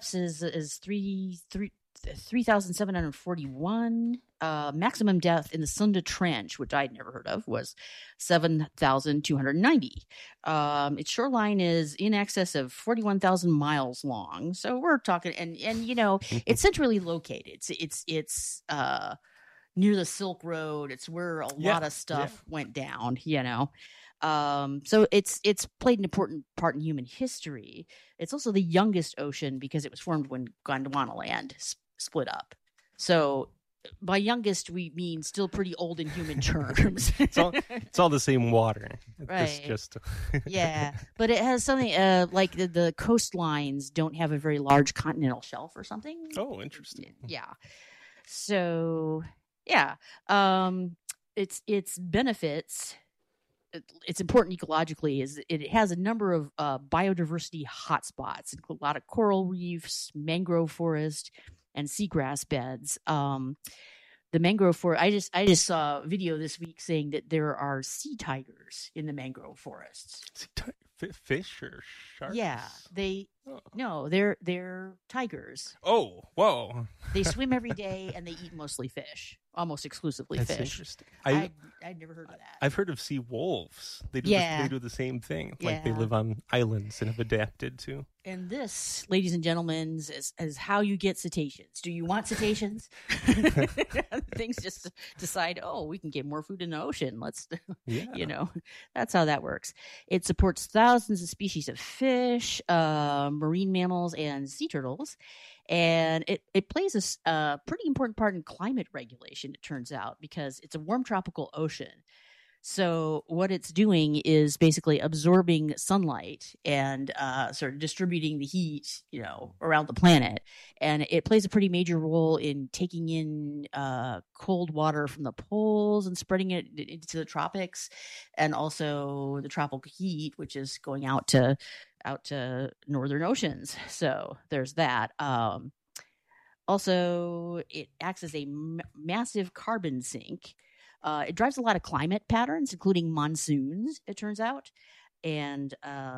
deaths is 3,741. Maximum death in the Sunda Trench, which I'd never heard of, was 7,290. Its shoreline is in excess of 41,000 miles long. So we're talking, and it's centrally located. It's near the Silk Road. It's where a lot of stuff went down. So it's played an important part in human history. It's also the youngest ocean because it was formed when Gondwanaland split up. So by youngest, we mean still pretty old in human terms. It's all the same water. Right. Just Yeah. But it has something like the coastlines don't have a very large continental shelf or something. Oh, interesting. Yeah. So, yeah. Its benefits, it's important ecologically, is it has a number of biodiversity hotspots, a lot of coral reefs, mangrove forest, and seagrass beds. The mangrove forest, I just saw a video this week saying that there are sea tigers in the mangrove forests. Fish or sharks? Yeah, no, they're tigers. Oh, whoa! They swim every day and they eat mostly fish, almost exclusively That's fish. Interesting. I'd never heard of that. I've heard of sea wolves. They do the same thing. Like they live on islands and have adapted to. And this, ladies and gentlemen, is how you get cetaceans. Do you want cetaceans? Things just decide, we can get more food in the ocean. Let's, that's how that works. It supports thousands of species of fish, marine mammals, and sea turtles. And it plays a pretty important part in climate regulation, it turns out, because it's a warm tropical ocean. So what it's doing is basically absorbing sunlight and sort of distributing the heat, around the planet. And it plays a pretty major role in taking in cold water from the poles and spreading it into the tropics, and also the tropical heat, which is going out to northern oceans. So there's that. Also, it acts as a massive carbon sink. It drives a lot of climate patterns, including monsoons, it turns out. And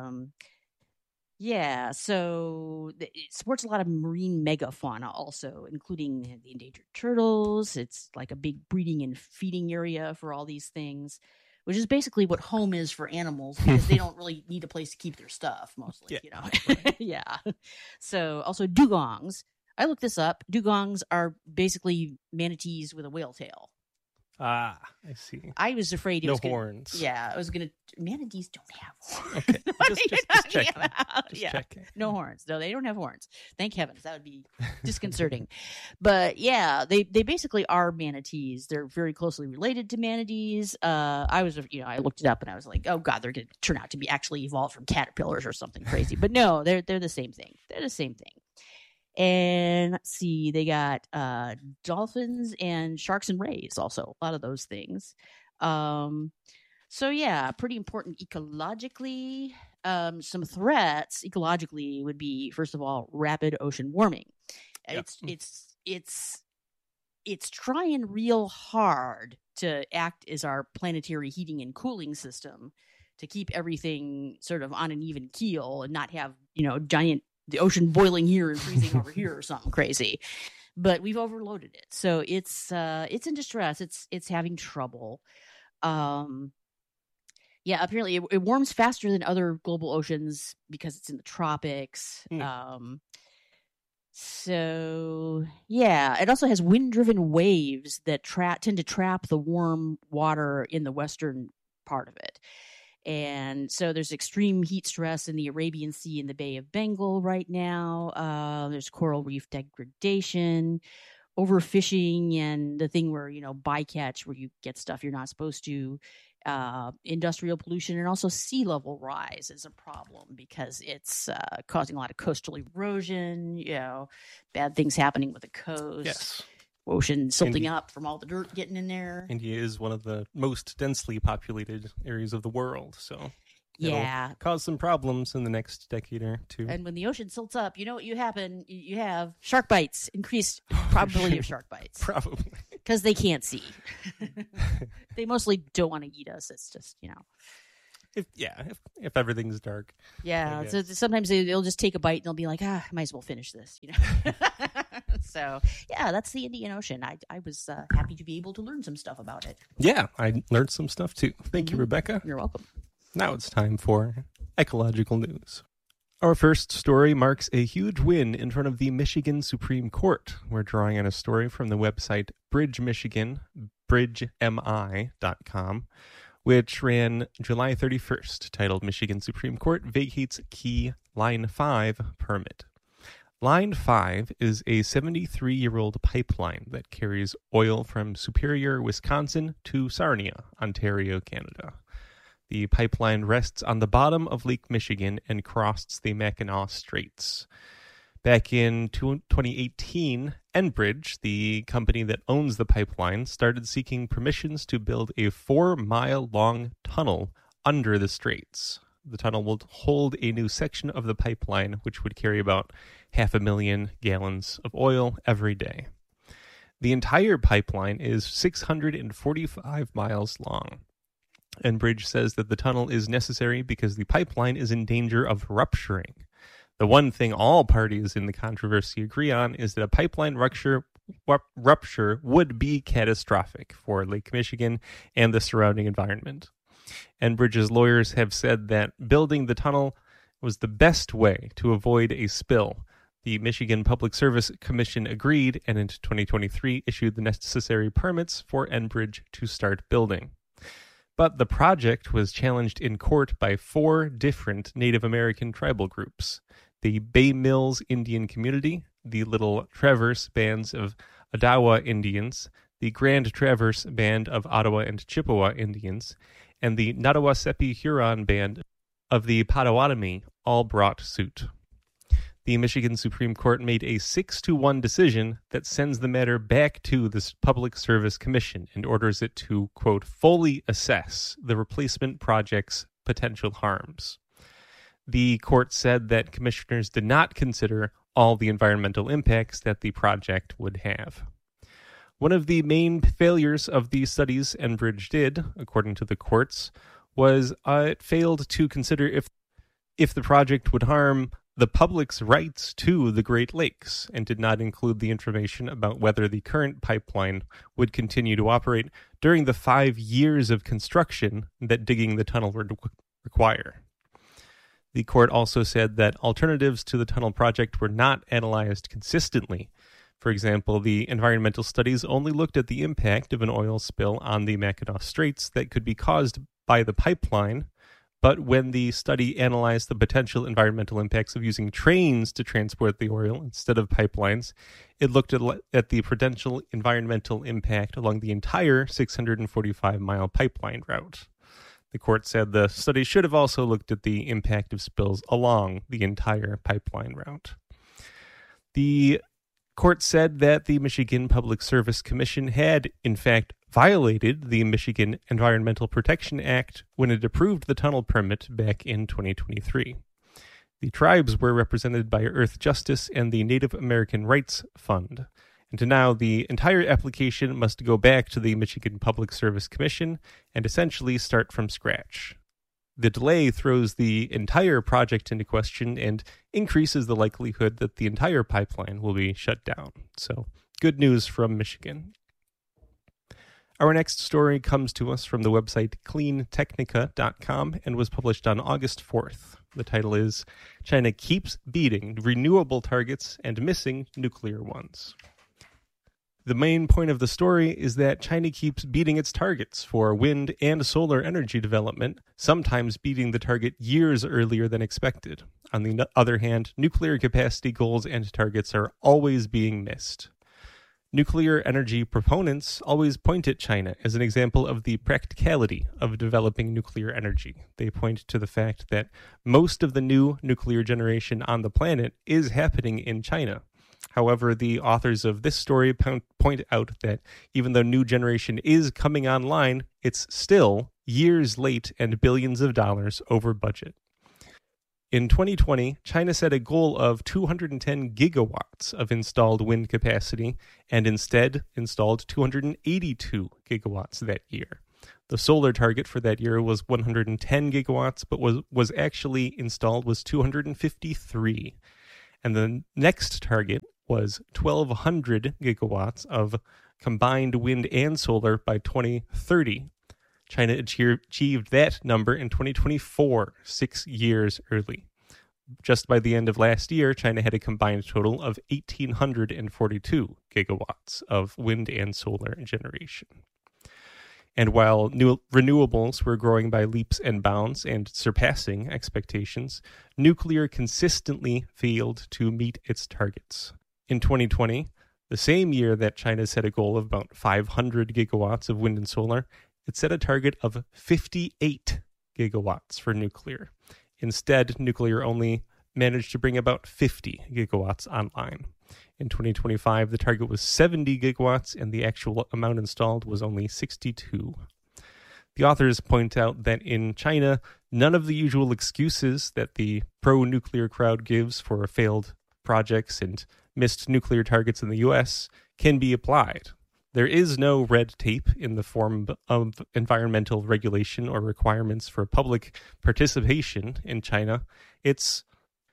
so it supports a lot of marine megafauna also, including the endangered turtles. It's like a big breeding and feeding area for all these things, which is basically what home is for animals, because they don't really need a place to keep their stuff mostly, Yeah. So also dugongs. I looked this up. Dugongs are basically manatees with a whale tail. Ah, I see. I was afraid it was horns. Yeah, I was gonna. Manatees don't have horns. Okay, just checking. Checking. No horns. No, they don't have horns. Thank heavens. That would be disconcerting. But yeah, they basically are manatees. They're very closely related to manatees. I looked it up and I was like, oh god, they're gonna turn out to be actually evolved from caterpillars or something crazy. But no, they're the same thing. They're the same thing. And let's see, they got dolphins and sharks and rays also, a lot of those things. So yeah, pretty important ecologically. Some threats ecologically would be, first of all, rapid ocean warming. Yep. It's trying real hard to act as our planetary heating and cooling system to keep everything sort of on an even keel and not have, the ocean boiling here and freezing over here or something crazy. But we've overloaded it. So it's in distress. It's having trouble. Apparently it warms faster than other global oceans because it's in the tropics. So yeah, it also has wind-driven waves that tend to trap the warm water in the western part of it. And so there's extreme heat stress in the Arabian Sea and the Bay of Bengal right now. There's coral reef degradation, overfishing, and the thing where, bycatch, where you get stuff you're not supposed to. Industrial pollution, and also sea level rise is a problem because it's causing a lot of coastal erosion, bad things happening with the coast. Yes. Ocean silting up from all the dirt getting in there. India is one of the most densely populated areas of the world, so it'll cause some problems in the next decade or two. And when the ocean silts up, you know what you have shark bites, increased probability of shark bites. Probably. Because they can't see. They mostly don't want to eat us. It's just, if everything's dark. Yeah. So sometimes they'll just take a bite and they'll be like, I might as well finish this, you know? So yeah, that's the Indian Ocean. I was happy to be able to learn some stuff about it. Yeah, I learned some stuff too. Thank you, Rebecca. You're welcome. Now it's time for ecological news. Our first story marks a huge win in front of the Michigan Supreme Court. We're drawing on a story from the website Bridge Michigan, bridgemi.com, which ran July 31st, titled Michigan Supreme Court Vacates Key Line 5 Permit. Line 5 is a 73-year-old pipeline that carries oil from Superior, Wisconsin to Sarnia, Ontario, Canada. The pipeline rests on the bottom of Lake Michigan and crosses the Mackinac Straits. Back in 2018, Enbridge, the company that owns the pipeline, started seeking permissions to build a 4-mile-long tunnel under the straits. The tunnel will hold a new section of the pipeline, which would carry about 500,000 gallons of oil every day. The entire pipeline is 645 miles long. Enbridge says that the tunnel is necessary because the pipeline is in danger of rupturing. The one thing all parties in the controversy agree on is that a pipeline rupture would be catastrophic for Lake Michigan and the surrounding environment. Enbridge's lawyers have said that building the tunnel was the best way to avoid a spill. The Michigan Public Service Commission agreed and in 2023 issued the necessary permits for Enbridge to start building. But the project was challenged in court by 4 different Native American tribal groups: the Bay Mills Indian Community, the Little Traverse Bands of Odawa Indians, the Grand Traverse Band of Ottawa and Chippewa Indians, and the Nottawasepi Huron Band of the Potawatomi all brought suit. The Michigan Supreme Court made a 6-1 decision that sends the matter back to the Public Service Commission and orders it to, quote, fully assess the replacement project's potential harms. The court said that commissioners did not consider all the environmental impacts that the project would have. One of the main failures of the studies Enbridge did, according to the courts, was it failed to consider if the project would harm the public's rights to the Great Lakes, and did not include the information about whether the current pipeline would continue to operate during the 5 years of construction that digging the tunnel would require. The court also said that alternatives to the tunnel project were not analyzed consistently. For example, the environmental studies only looked at the impact of an oil spill on the Mackinac Straits that could be caused by the pipeline, but when the study analyzed the potential environmental impacts of using trains to transport the oil instead of pipelines, it looked at the potential environmental impact along the entire 645-mile pipeline route. The court said the study should have also looked at the impact of spills along the entire pipeline route. The court said that the Michigan Public Service Commission had, in fact, violated the Michigan Environmental Protection Act when it approved the tunnel permit back in 2023. The tribes were represented by Earth Justice and the Native American Rights Fund, and now the entire application must go back to the Michigan Public Service Commission and essentially start from scratch. The delay throws the entire project into question and increases the likelihood that the entire pipeline will be shut down. So, good news from Michigan. Our next story comes to us from the website cleantechnica.com and was published on August 4th. The title is China Keeps Beating Renewable Targets and Missing Nuclear Ones. The main point of the story is that China keeps beating its targets for wind and solar energy development, sometimes beating the target years earlier than expected. On the other hand, nuclear capacity goals and targets are always being missed. Nuclear energy proponents always point at China as an example of the practicality of developing nuclear energy. They point to the fact that most of the new nuclear generation on the planet is happening in China. However, the authors of this story point out that even though new generation is coming online, it's still years late and billions of dollars over budget. In 2020, China set a goal of 210 gigawatts of installed wind capacity and instead installed 282 gigawatts that year. The solar target for that year was 110 gigawatts, but was actually installed was 253. And the next target was 1,200 gigawatts of combined wind and solar by 2030. China achieved that number in 2024, 6 years early. Just by the end of last year, China had a combined total of 1,842 gigawatts of wind and solar generation. And while new renewables were growing by leaps and bounds and surpassing expectations, nuclear consistently failed to meet its targets. In 2020, the same year that China set a goal of about 500 gigawatts of wind and solar, it set a target of 58 gigawatts for nuclear. Instead, nuclear only managed to bring about 50 gigawatts online. In 2025, the target was 70 gigawatts, and the actual amount installed was only 62. The authors point out that in China, none of the usual excuses that the pro-nuclear crowd gives for failed projects and missed nuclear targets in the U.S. can be applied. There is no red tape in the form of environmental regulation or requirements for public participation in China. It's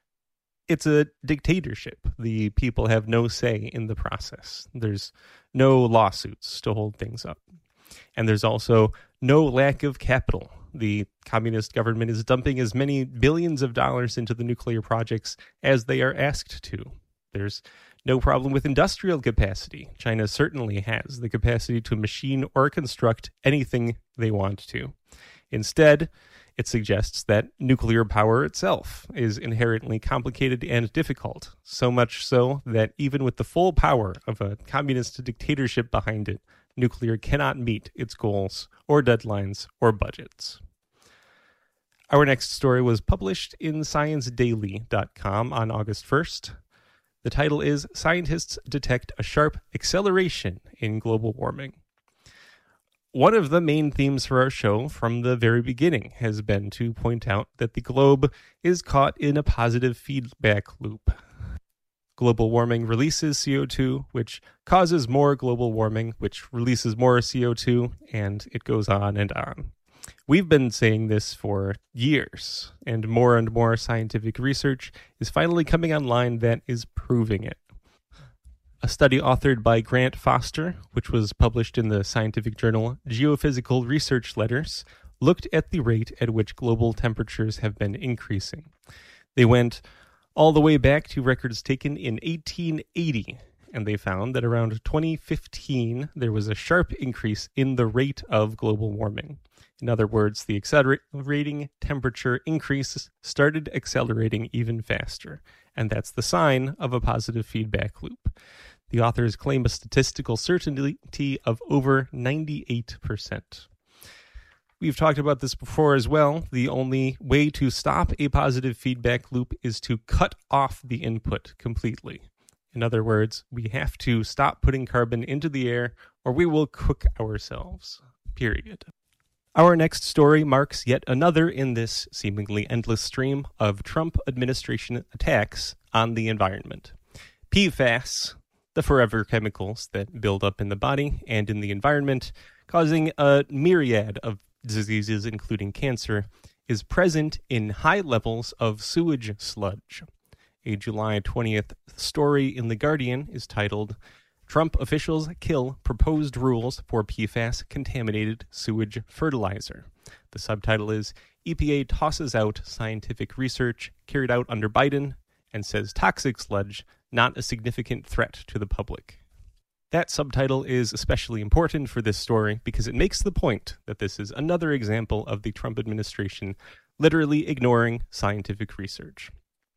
a dictatorship. The people have no say in the process. There's no lawsuits to hold things up. And there's also no lack of capital. The communist government is dumping as many billions of dollars into the nuclear projects as they are asked to. There's no problem with industrial capacity. China certainly has the capacity to machine or construct anything they want to. Instead, it suggests that nuclear power itself is inherently complicated and difficult, so much so that even with the full power of a communist dictatorship behind it, nuclear cannot meet its goals or deadlines or budgets. Our next story was published in ScienceDaily.com on August 1st. The title is Scientists Detect a Sharp Acceleration in Global Warming. One of the main themes for our show from the very beginning has been to point out that the globe is caught in a positive feedback loop. Global warming releases CO2, which causes more global warming, which releases more CO2, and it goes on and on. We've been saying this for years, and more scientific research is finally coming online that is proving it. A study authored by Grant Foster, which was published in the scientific journal Geophysical Research Letters, looked at the rate at which global temperatures have been increasing. They went all the way back to records taken in 1880, and they found that around 2015 there was a sharp increase in the rate of global warming. In other words, the accelerating temperature increase started accelerating even faster, and that's the sign of a positive feedback loop. The authors claim a statistical certainty of over 98%. We've talked about this before as well. The only way to stop a positive feedback loop is to cut off the input completely. In other words, we have to stop putting carbon into the air or we will cook ourselves, period. Our next story marks yet another in this seemingly endless stream of Trump administration attacks on the environment. PFAS, the forever chemicals that build up in the body and in the environment, causing a myriad of diseases, including cancer, is present in high levels of sewage sludge. A July 20th story in The Guardian is titled, Trump officials kill proposed rules for PFAS-contaminated sewage fertilizer. The subtitle is, EPA tosses out scientific research carried out under Biden and says toxic sludge not a significant threat to the public. That subtitle is especially important for this story because it makes the point that this is another example of the Trump administration literally ignoring scientific research.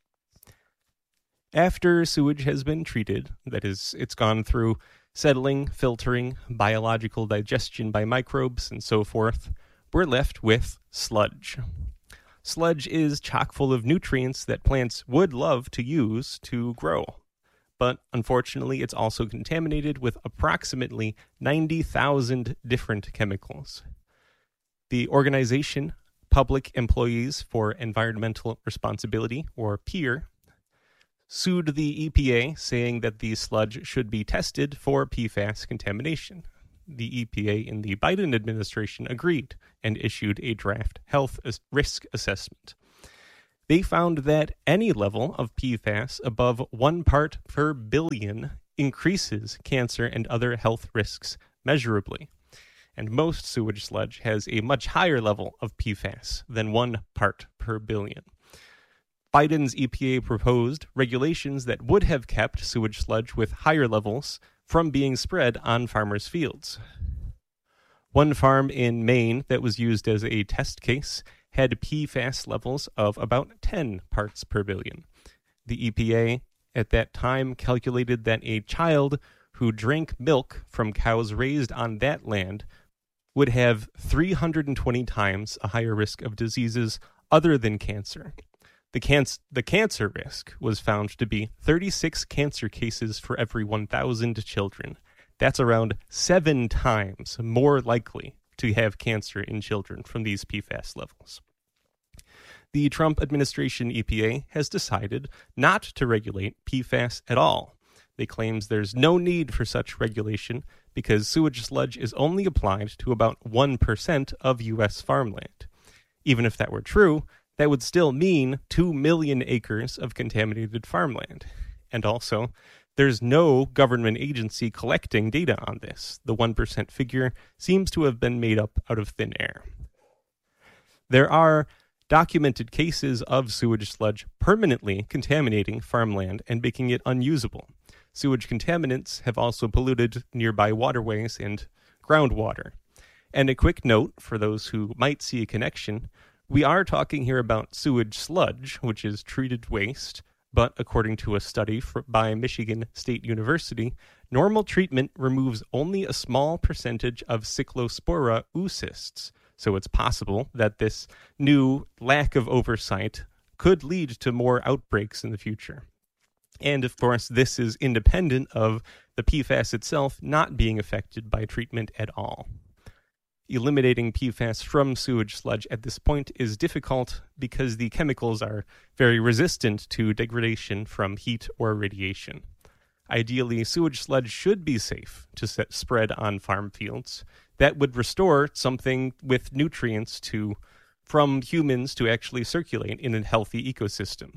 After sewage has been treated, that is, it's gone through settling, filtering, biological digestion by microbes, and so forth, we're left with sludge. Sludge is chock full of nutrients that plants would love to use to grow. But unfortunately, it's also contaminated with approximately 90,000 different chemicals. The organization, Public Employees for Environmental Responsibility, or PEER, sued the EPA, saying that the sludge should be tested for PFAS contamination. the EPA in the Biden administration agreed and issued a draft health risk assessment. They found that any level of PFAS above 1 part per billion increases cancer and other health risks measurably. And most sewage sludge has a much higher level of PFAS than 1 part per billion. Biden's EPA proposed regulations that would have kept sewage sludge with higher levels from being spread on farmers' fields. One farm in Maine that was used as a test case had PFAS levels of about 10 parts per billion. The EPA at that time calculated that a child who drank milk from cows raised on that land would have 320 times a higher risk of diseases other than cancer. The cancer risk was found to be 36 cancer cases for every 1,000 children. That's around 7 times more likely to have cancer in children from these PFAS levels. The Trump administration EPA has decided not to regulate PFAS at all. They claims there's no need for such regulation because sewage sludge is only applied to about 1% of U.S. farmland. Even if that were true, that would still mean 2 million acres of contaminated farmland. And also, there's no government agency collecting data on this. The 1% figure seems to have been made up out of thin air. There are documented cases of sewage sludge permanently contaminating farmland and making it unusable. Sewage contaminants have also polluted nearby waterways and groundwater. And a quick note for those who might see a connection, we are talking here about sewage sludge, which is treated waste, but according to a study by Michigan State University, normal treatment removes only a small percentage of Cyclospora oocysts. So it's possible that this new lack of oversight could lead to more outbreaks in the future. And of course, this is independent of the PFAS itself not being affected by treatment at all. Eliminating PFAS from sewage sludge at this point is difficult because the chemicals are very resistant to degradation from heat or radiation. Ideally, sewage sludge should be safe to spread on farm fields. That would restore something with nutrients from humans to actually circulate in a healthy ecosystem.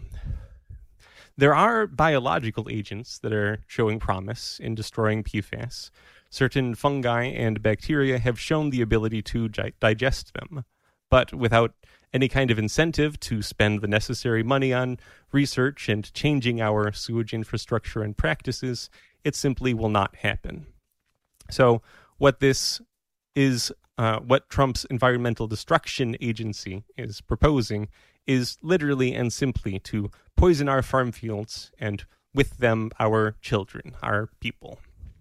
There are biological agents that are showing promise in destroying PFAS. Certain fungi and bacteria have shown the ability to digest them, but without any kind of incentive to spend the necessary money on research and changing our sewage infrastructure and practices, it simply will not happen. So what Trump's Environmental Destruction Agency is proposing is literally and simply to poison our farm fields and with them our children, our people.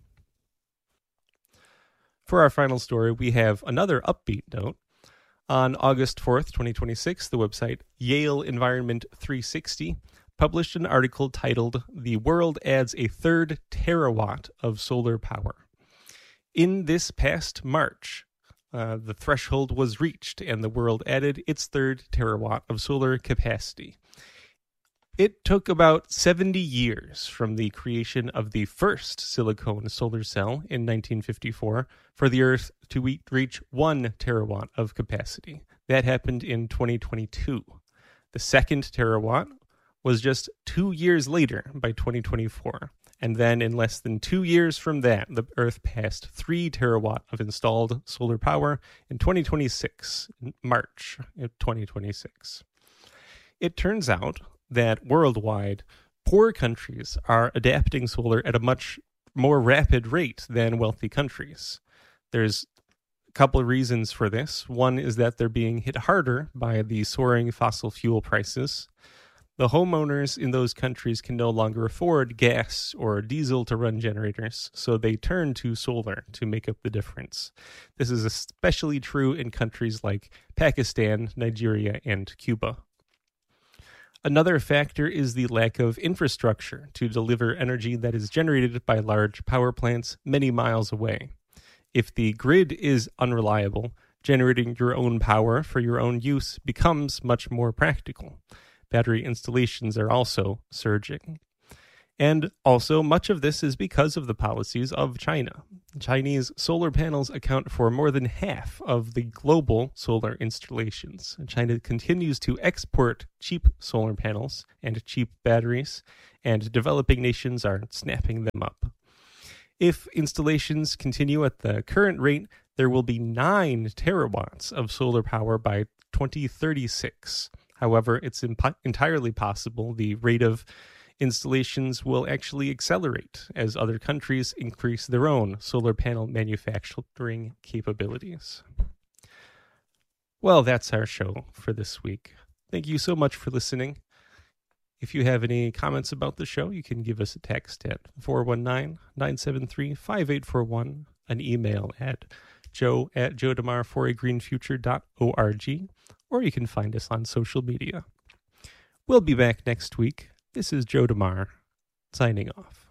For our final story, we have another upbeat note. On August 4th, 2026, the website Yale Environment 360 published an article titled "The World Adds a Third Terawatt of Solar Power." In this past March, the threshold was reached and the world added its third terawatt of solar capacity. It took about 70 years from the creation of the first silicone solar cell in 1954 for the Earth to reach 1 terawatt of capacity. That happened in 2022. The second terawatt was just 2 years later by 2024. And then in less than 2 years from that, the Earth passed 3 terawatt of installed solar power in 2026, March of 2026. It turns out that worldwide, poor countries are adapting solar at a much more rapid rate than wealthy countries. There's a couple of reasons for this. One is that they're being hit harder by the soaring fossil fuel prices. The homeowners in those countries can no longer afford gas or diesel to run generators, so they turn to solar to make up the difference. This is especially true in countries like Pakistan, Nigeria, and Cuba. Another factor is the lack of infrastructure to deliver energy that is generated by large power plants many miles away. If the grid is unreliable, generating your own power for your own use becomes much more practical. Battery installations are also surging. And also, much of this is because of the policies of China. Chinese solar panels account for more than half of the global solar installations. China continues to export cheap solar panels and cheap batteries, and developing nations are snapping them up. If installations continue at the current rate, there will be 9 terawatts of solar power by 2036. However, it's entirely possible the rate of installations will actually accelerate as other countries increase their own solar panel manufacturing capabilities. Well, that's our show for this week. Thank you so much for listening. If you have any comments about the show, you can give us a text at 419-973-5841, an email at joe@joedemar4agreenfuture.org, or you can find us on social media. We'll be back next week. This is Joe DeMar, signing off.